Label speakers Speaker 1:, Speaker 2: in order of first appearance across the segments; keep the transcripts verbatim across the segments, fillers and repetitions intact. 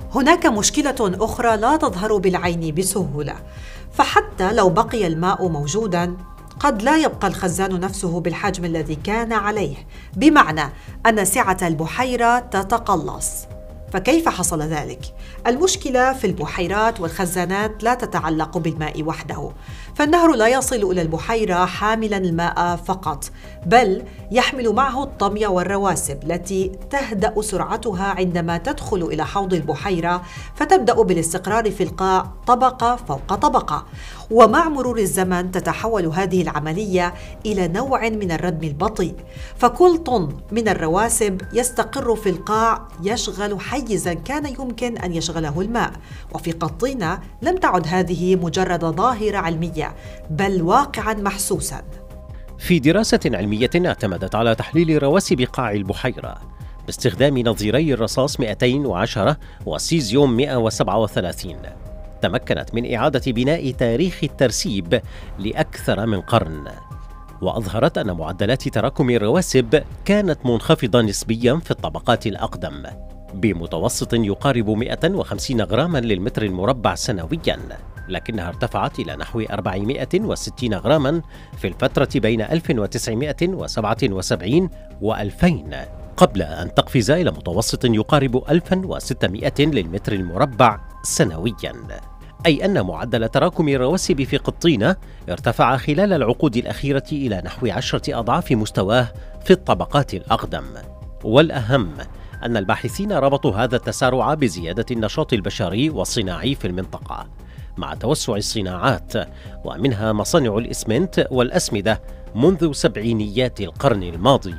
Speaker 1: هناك مشكلة أخرى لا تظهر بالعين بسهولة، فحتى لو بقي الماء موجوداً قد لا يبقى الخزان نفسه بالحجم الذي كان عليه، بمعنى أن سعة البحيرة تتقلص. فكيف حصل ذلك؟ المشكلة في البحيرات والخزانات لا تتعلق بالماء وحده، فالنهر لا يصل إلى البحيرة حاملاً الماء فقط، بل يحمل معه الطمي والرواسب التي تهدأ سرعتها عندما تدخل إلى حوض البحيرة، فتبدأ بالاستقرار في القاع طبقة فوق طبقة، ومع مرور الزمن تتحول هذه العملية إلى نوع من الردم البطيء، فكل طن من الرواسب يستقر في القاع يشغل حيزاً كان يمكن أن يشغله الماء. وفي قطينة لم تعد هذه مجرد ظاهرة علمية، بل واقعاً محسوساً.
Speaker 2: في دراسة علمية اعتمدت على تحليل رواسب قاع البحيرة باستخدام نظيري الرصاص مئتين وعشرة والسيزيوم مئة وسبعة وثلاثين، تمكنت من إعادة بناء تاريخ الترسيب لأكثر من قرن، وأظهرت أن معدلات تراكم الرواسب كانت منخفضة نسبياً في الطبقات الأقدم بمتوسط يقارب مئة وخمسين غراما للمتر المربع سنوياً، لكنها ارتفعت إلى نحو أربعمئة وستين غراما في الفترة بين ألف وتسعمئة وسبعة وسبعين وألفين، قبل أن تقفز إلى متوسط يقارب ألف وستمئة للمتر المربع سنوياً، أي أن معدل تراكم الرواسب في قطينة ارتفع خلال العقود الأخيرة إلى نحو عشرة أضعاف مستواه في الطبقات الأقدم. والأهم أن الباحثين ربطوا هذا التسارع بزيادة النشاط البشري والصناعي في المنطقة مع توسع الصناعات، ومنها مصانع الإسمنت والأسمدة منذ سبعينيات القرن الماضي.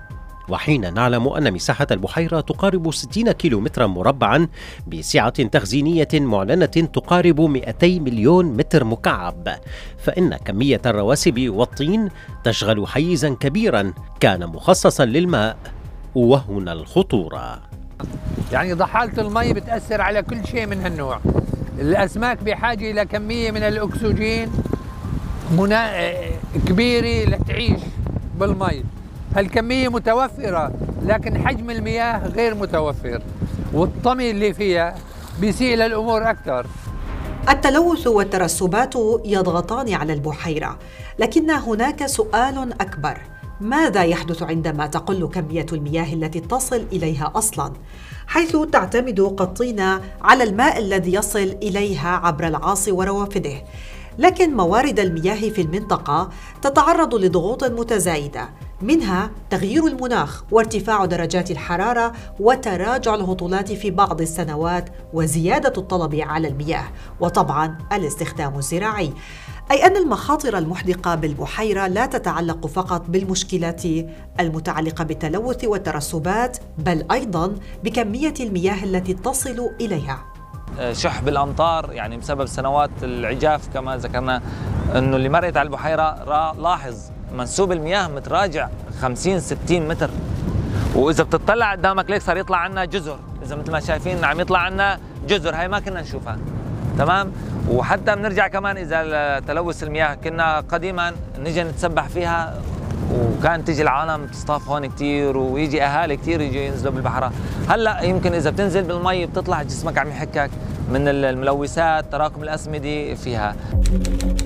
Speaker 2: وحين نعلم أن مساحة البحيرة تقارب ستين كيلومترا مربعا بسعة تخزينية معلنة تقارب مئتي مليون متر مكعب، فإن كمية الرواسب والطين تشغل حيزا كبيرا كان مخصصا للماء، وهنا الخطورة.
Speaker 3: يعني ضحالة المي بتأثر على كل شيء من هالنوع. الأسماك بحاجة إلى كمية من الأكسجين منا... كبيرة لتعيش بالمي. هالكمية متوفرة، لكن حجم المياه غير متوفر، والطمي اللي فيها بيسيء للأمور أكثر.
Speaker 1: التلوث والترسبات يضغطان على البحيرة، لكن هناك سؤال أكبر: ماذا يحدث عندما تقل كمية المياه التي تصل إليها أصلاً؟ حيث تعتمد قطينة على الماء الذي يصل إليها عبر العاص وروافده، لكن موارد المياه في المنطقة تتعرض لضغوط متزايدة، منها تغيير المناخ وارتفاع درجات الحرارة وتراجع الهطولات في بعض السنوات وزيادة الطلب على المياه، وطبعاً الاستخدام الزراعي. أي أن المخاطر المحدقة بالبحيرة لا تتعلق فقط بالمشكلات المتعلقة بالتلوث والترسبات، بل أيضاً بكمية المياه التي تصل إليها.
Speaker 4: شح بالأمطار، يعني بسبب سنوات العجاف كما ذكرنا، أنه اللي مرت على البحيرة لاحظ منسوب المياه متراجع خمسين ستين متر، وإذا بتطلع قدامك ليك صار يطلع عنا جزر، إذا مثل ما شايفين عم يطلع عنا جزر، هاي ما كنا نشوفها. تمام. وحتى بنرجع كمان إذا تلوث المياه، كنا قديما نجي نتسبح فيها، وكان تيجي العالم تصطاف هون كثير، ويجي اهالي كثير يجي ينزلوا بالبحر. هلا يمكن اذا بتنزل بالمي بتطلع جسمك عم يحكك من الملوثات، تراكم الاسمده فيها.